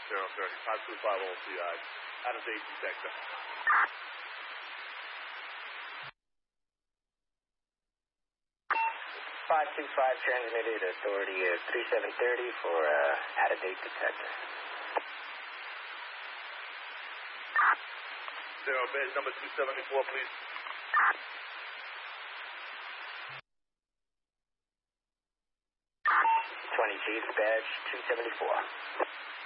030, 5250 CI, out of date detector. 525 transmitted authority of 3730 for out-of-date detector. Zero base number 274, please. 20 Chief, badge 274.